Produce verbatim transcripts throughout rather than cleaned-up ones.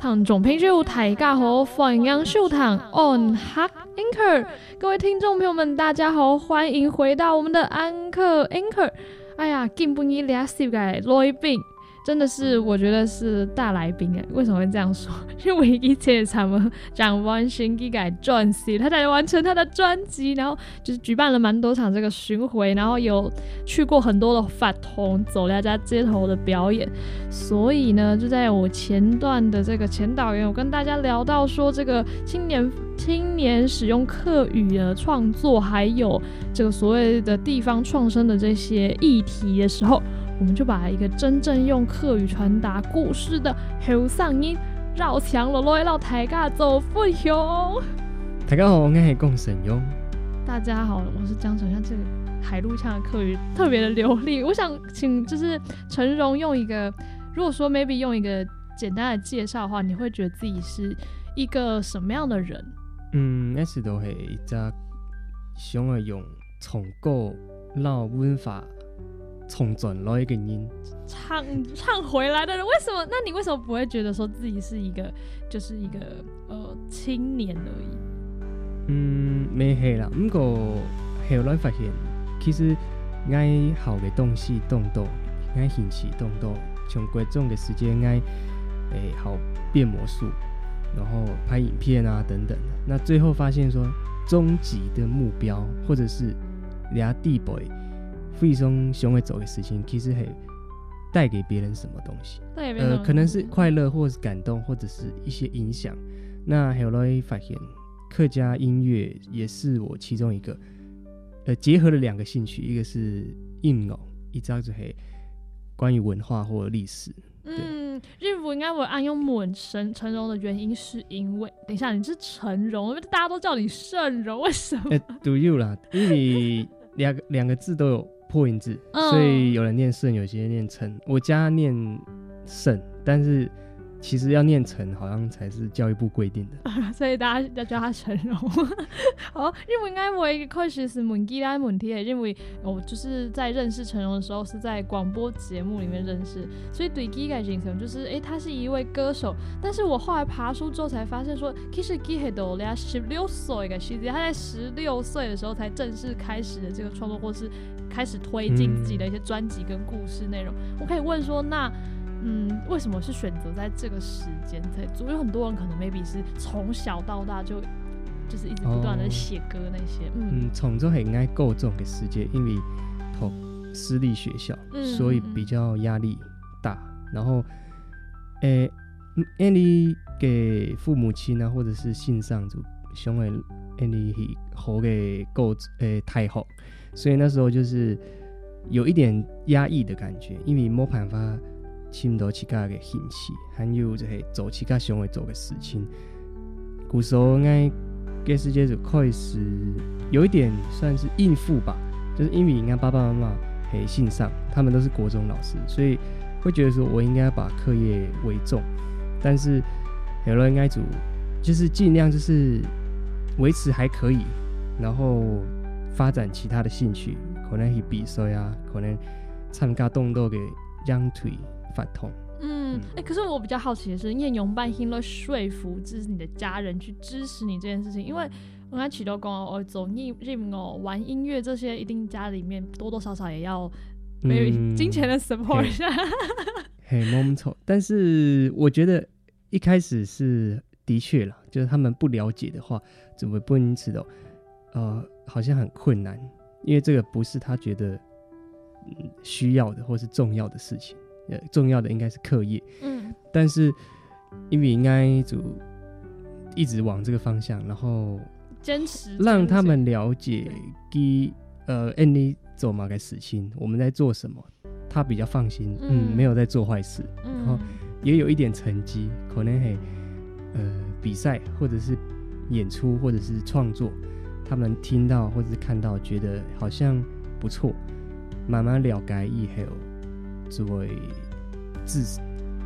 听众朋友大家好，欢迎收听 On Hak Anchor， 各位听众朋友们大家好，欢迎回到我们的安克 Anchor。哎呀，今不一俩世界来宾，真的是我觉得是大来宾哎，为什么会这样说？因为以前他们讲完新一改专辑，他才完成他的专辑，然后就是举办了蛮多场这个巡回，然后有去过很多的法通走大家街头的表演，所以呢，就在我前段的这个前导员，我跟大家聊到说这个青年青年使用客语的创作，还有这个所谓的地方创生的这些议题的时候，我们就把一个真正用客语传达故事的后上音绕墙了落到大家做分享。 大家好，我是龚沈庸。 大家好，我是江晨。像这个海陆腔的客语特别的流利，我想请就是陈荣用一个，如果说 maybe 用一个简单的介绍的话，你会觉得自己是一个什么样的人？ 嗯，那时都是一个想要用从古老文化重转来一个人唱唱回来的人，为什么？那你为什么不会觉得说自己是一个就是一个呃青年而已？ 嗯，没係啦，不過後來發現其實愛學嘅東西動多，愛興趣動多，像國中嘅時間愛誒學變魔術，然後拍影片啊等等的。那最後發現說，終極的目標或者是倆地步非常想要做的事情，其實係帶給別人什麼東西？呃，可能是快樂，或者是感動，或者是一些影響。那後來發現。客家音樂也是我其中一個，呃，結合了兩個興趣，一個是音樂，一個就是關於文化或歷史。 嗯，日文應該會按用文陳陳榮的原因是因為，等一下你是陳榮，大家都叫你盛榮，為什麼？ 呃 ，do you 啦，因為兩個兩個字都有破音字，嗯，所以有人念盛，有些人念陳，我家念盛，但是。其實要念成好像才是教育部規定的， 啊，所以大家要叫他陳榮。好，因為應該會開始是問其他問題，因為我就是在認識陳榮的時候是在廣播節目裡面認識，所以對佢嘅印象就是，哎，他是一位歌手。但是我後來爬書之後才發現說，其實佢係到了十六歲嘅時間，他在十六歲的時候才正式開始的這個創作，或是開始推進自己的一些專輯跟故事內容。嗯，我可以問說，那嗯，為什麼是選擇在這個時間在做？有很多人可能 maybe 是從小到大就就是一直不斷的寫歌那些。哦， 嗯，從這係應該夠重嘅時間，因為讀私立學校，嗯，所以比較壓力大。然後，誒，因為給父母親啊，或者是信上就想要因為係好嘅夠誒太好，所以那時候就是有一點壓抑的感覺，因為冇辦法。深入自己的興趣，還有就是做自己想要做的事情。古時候我嘅世界就開始有一點算是應付吧，就是因為應該爸爸媽媽係信上，他們都是國中老師，所以會覺得說我應該把課業為重，但是後來應該就就是盡量就是維持還可以，然後發展其他的興趣，可能係比賽啊，可能參加動作嘅讓腿。 嗯，欸，可是我比較好奇的是，念勇辦興了說服就是你的家人去支持你這件事情，因為我剛才都講我走音樂玩音樂這些，一定家裡面多多少少也要沒有金錢的 support 一下。 嘿，沒錯，但是我覺得一開始是的確啦，就是他們不了解的話，怎麼不因此的，呃，好像很困難，因為這個不是他覺得，嗯，需要的或是重要的事情。重要的應該是課業，嗯，但是因為應該就一直往這個方向，然後堅持讓他們了解，給呃，你做嘛個事情，我們在做什麼，他比較放心，嗯，嗯沒有在做壞事，嗯，然後也有一點成績，可能係呃比賽或者是演出或者是創作，他們聽到或者是看到，覺得好像不錯，慢慢了解以後。作為自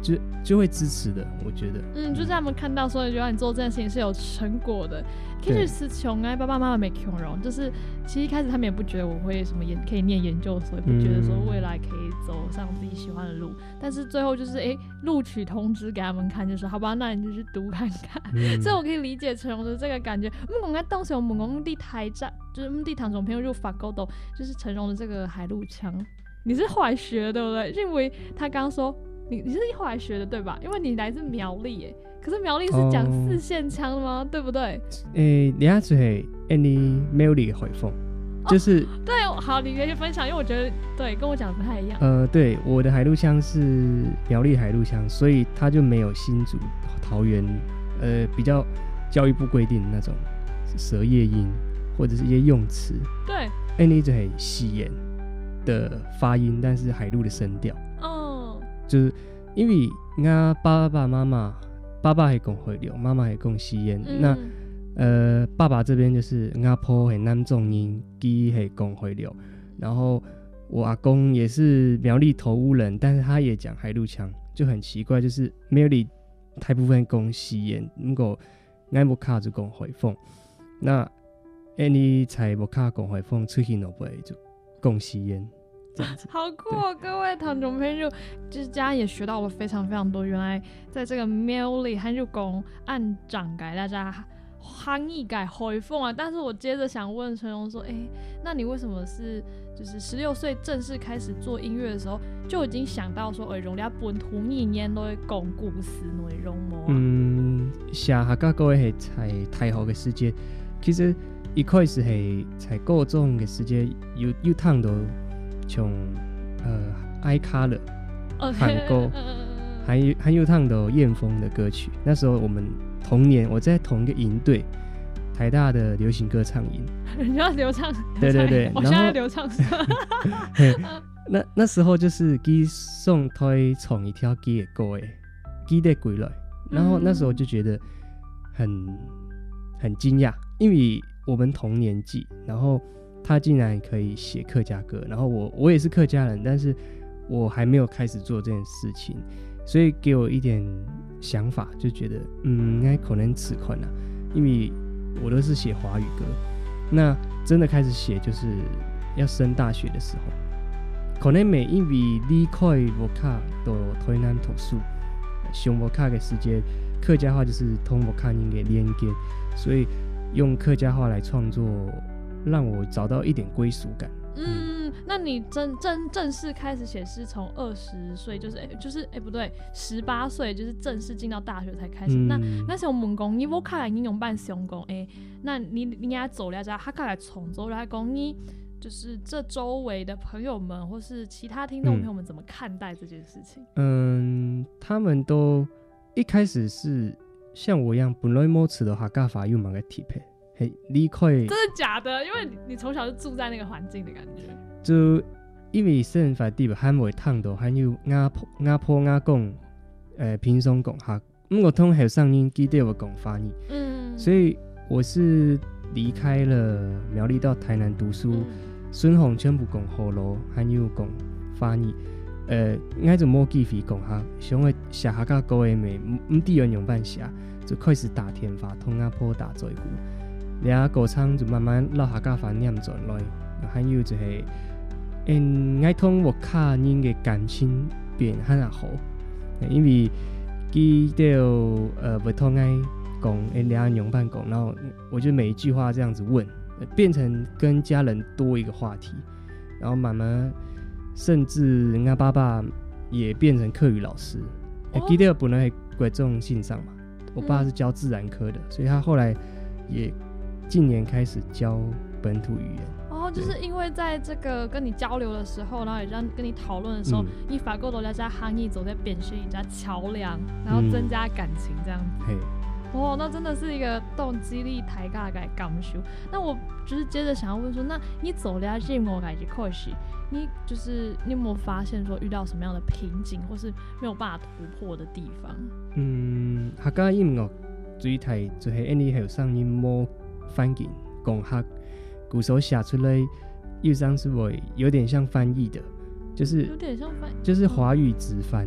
就就会支持的，我觉得。 嗯，就是他们看到说，觉得你做这件事情是有成果的。其实是穷哎，爸爸妈妈没穷容，就是其实一开始他们也不觉得我会什么研可以念研究所，也不觉得说未来可以走上自己喜欢的路。嗯、但是最后就是哎，录取通知给他们看，就说好吧，那你就去读看看。嗯、所以我可以理解成容的这个感觉。我们讲当时我们讲地台站，就是地唐总朋友入法沟斗，就是成容的这个海陆腔。你是后来学的对不对？因为他刚刚说。你你是后来学的对吧？因为你来自苗栗耶，可是苗栗是讲四线腔的吗？哦、对不对？ 诶、欸，你下就系印尼苗栗的回风，就是、哦、 对，好，你可以分享，因为我觉得对跟我讲的不太一样。 呃，对，我的海陆腔是苗栗海陆腔，所以它就没有新竹、桃园呃比较教育部规定的那种舌叶音或者是一些用词。 对， 印尼就系西言的发音，但是海陆的声调。就是因为我爸爸妈妈，爸爸是讲回流，妈妈是讲西言、嗯。那呃，爸爸这边就是我婆是南中音，基是讲回流。然后我阿公也是苗栗头屋人，但是他也讲海陆腔，就很奇怪，就是苗栗大部分讲西言，如果我无卡就讲回凤，那印尼才无卡讲回凤，出去那边就讲西言。 好酷哦！各位听众朋友，就是家也学到了非常非常多。原来在这个苗栗汉语讲按掌改，大家翻译改回凤啊。但是我接着想问陈荣说，哎、欸，那你为什么是就是十六岁正式开始做音乐的时候，就已经想到说，哎、欸，人家本土语言都会讲故事内容吗？ 嗯，写客家歌係在大學嘅時節，其實一開始係在高中嘅時節有有聽到。像呃 iColor 韓歌，還有還有唱的燕峰的歌曲。那時候我們同年，我在同一個營隊，台大的流行歌唱營。 人家流暢， 對對對， 我現在流暢。 那那時候就是佢送推唱一條佢的歌誒，佢的歸來。然後那時候就覺得很很驚訝，因為我們同年紀，然後。他竟然可以写客家歌，然後我我也是客家人，但是我還沒有開始做這件事情，所以給我一點想法，就覺得嗯，應該可能此款啦，因為我都是寫華語歌，那真的開始寫就是要升大學的時候，可能每因為離開無卡到台南讀書，上無卡的時間，客家話就是同無卡音給連接，所以用客家話來創作。讓我找到一點歸屬感。 嗯，那你真正正式開始寫詩從二十歲，就是哎、欸，就是哎、欸、不對，十八歲就是正式進到大學才開始。嗯、那那時候問講，你我看來應用辦相講，哎，那你你應該走了之後，他看來從走來講，你就是這周圍的朋友們或是其他聽眾朋友們怎麼看待這件事情？ 嗯，他們都一開始是像我一樣，本來冇詞的客家話又蠻個貼配。嘿，離開真的假的？因為你從小就住在那個環境的感覺。 就因為生活地還未燙到，還有亞坡亞坡亞講，呃平松講客，咁我通後上音記得我講翻譯，嗯，所以我是離開了苗栗到台南讀書，孫紅全部講河洛，還有講翻譯，呃，應該就冇機會講客，想我寫客家歌嘅咪唔啲人用辦寫，就開始打天發通亞坡打嘴鼓。倆歌唱就慢慢落客家話念轉來，還有就係誒愛通我卡人嘅感情變很好，因為佢都呃不通愛講誒倆用辦講，然後我就每一句話這樣子問，變成跟家人多一個話題，然後慢慢甚至人家爸爸也變成客語老師，佢哋本來係國中性上嘛，我爸是教自然科的，所以他後來也。近年開始教本土語言哦，就是因為在這個跟你交流的時候，然後也讓跟你討論的時候，嗯、你法國都在加行業走在變成一家橋梁，然後增加感情這樣子。嗯、哦，那真的是一個動機力抬價嘅感受。那我就是接着想要問說，那你走了這麼感覺開始，你就是你有沒有發現說遇到什麼樣的瓶頸，或是沒有辦法突破的地方？ 嗯，客家音樂最大就係因為後生音冇。翻譯講客鼓手寫出來又像是會有點像翻譯的，就是有點像翻譯， 就是華語直翻，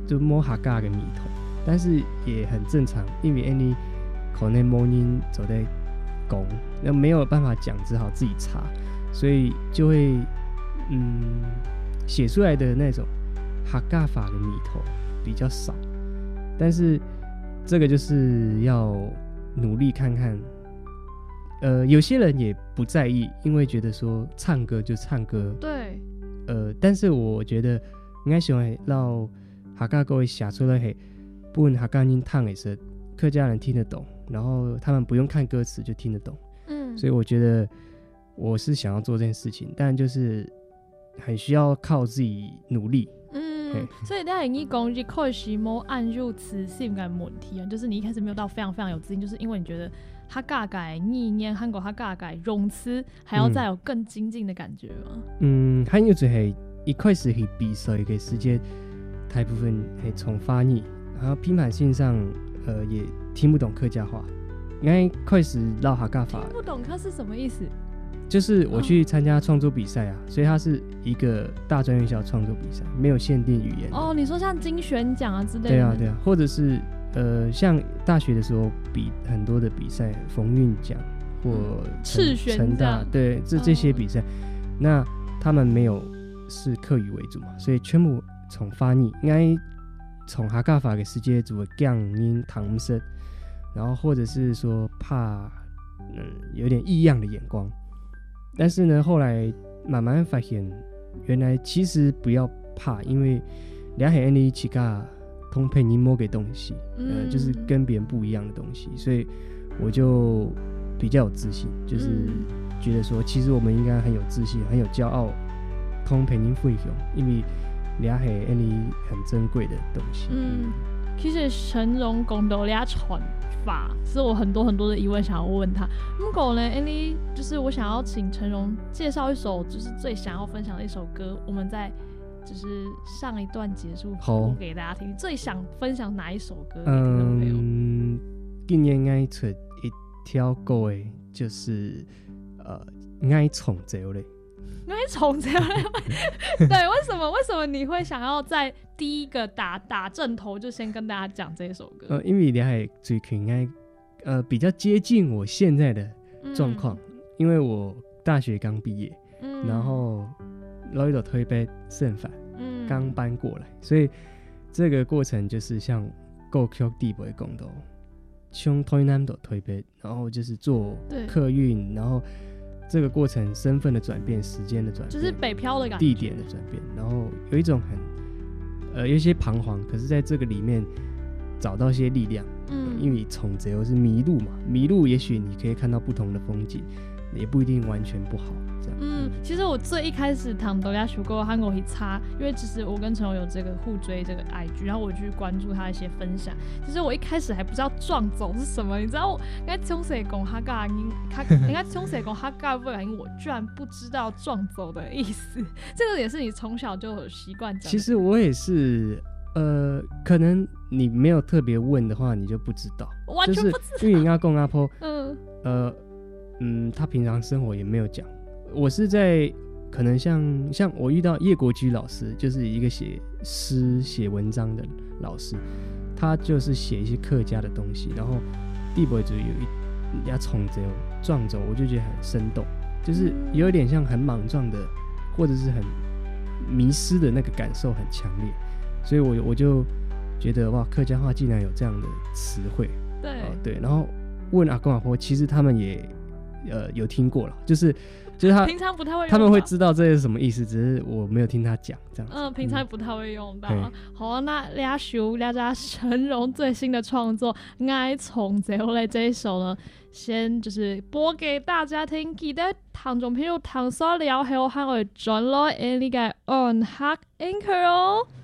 就摸客家嘅米头，但是也很正常，因为你可能某人走在讲，那没有办法讲，只好自己查，所以就会嗯写出来的那种客家法的米头比较少，但是这个就是要努力看看。呃，有些人也不在意，因为觉得说唱歌就唱歌。 对。 呃，但是我觉得应该想让客家歌写出来是不客家人唱的时候，客家人听得懂，然后他们不用看歌词就听得懂。嗯。所以我觉得我是想要做这件事情，但就是很需要靠自己努力。 嗯，所以你会讲一开始没按入词性的问题啊，就是你一开始没有到非常非常有自信，就是因为你觉得客家嘅意念、韓國客家嘅用詞，還要再有更精進的感覺嗎？嗯， 還有就係一開始去比賽嘅時間，大部分係從翻譯，然後拼盤線上，呃，也聽不懂客家話。因為開始繞客家話， 聽不懂它是什麼意思？ 就是我去參加創作比賽啊，所以它是一個大專院校創作比賽，沒有限定語言。 哦，你說像金選獎啊之類的？ 對啊，對啊，或者是。呃，像大學的時候比很多的比賽，馮韻獎或赤選大，對，這這些比賽，哦、那他們沒有是客語為主嘛，所以全部從翻譯，應該從客家話嘅世界組嘅講音唐聲，然後或者是說怕嗯有點異樣的眼光，但是呢，後來慢慢發現，原來其實不要怕，因為兩係你起個。通配音摸給東西、嗯呃，就是跟別人不一樣的東西，所以我就比較有自信，就是覺得說，其實我們應該很有自信，很有驕傲，通配音分享，因為倆係呢很珍貴的東西。 嗯，其實成龍講到倆傳法，是我很多很多的疑問想要問他。如果呢，呢就是我想要請成龍介紹一首，就是最想要分享的一首歌，我們在。就是上一段結束播給大家聽，最想分享哪一首歌給聽眾朋友？ 嗯，今年愛出一條歌誒，就是呃愛從走嘞， 愛從走嘞。對，為什麼？為什麼你會想要在第一個打打正頭就先跟大家講這首歌？ 呃，因為你係最近愛呃比較接近我現在的狀況、嗯，因為我大學剛畢業、嗯，然後。老一朵推杯盛反，剛搬過來、嗯，所以這個過程就是像過去地不會講到，從推南朵推杯，然後就是做客運，然後這個過程身份的轉變，時間的轉變， 就是北漂的感覺， 地點的轉變，然後有一種很呃有一些彷徨，可是在這個裡面找到一些力量，嗯，因為從這又是迷路嘛，迷路也許你可以看到不同的風景。也不一定完全不好，這樣。 嗯，其實我最一開始談到家學過韓國語差，因為其實我跟陳友有這個互追這個 I G， 然後我去關注他一些分享。其實我一開始還不知道撞走是什麼，你知道我應該從誰講客家音，應該從誰講客家話音，我居然不知道撞走的意思。這個也是你從小就有習慣講。 其實我也是，呃，可能你沒有特別問的話，你就不知道。 完全不知道。 就是因為阿公阿婆，嗯，呃。嗯，他平常生活也沒有講。我是在可能像像我遇到葉國居老師，就是一個寫詩寫文章的老師，他就是寫一些客家的東西，然後地博主有一要衝着撞走，我就覺得很生動，就是有一點像很莽撞的，或者是很迷失的那個感受很強烈，所以我我就覺得哇，客家話竟然有這樣的詞彙， 對、呃、 對，然後問阿公阿婆，其實他們也。呃，有聽過了，就是就是他平常不太會用， 他們會知道這是什麼意思，只是我沒有聽他講這樣子。 嗯，平常不太會用到。嗯、好、啊，那倆首倆家成龍最新的創作《愛從走嘞》這一首呢，先就是播給大家聽。記得聽眾朋友聽所了後，還會轉來呢個 on Hack Anchor 哦。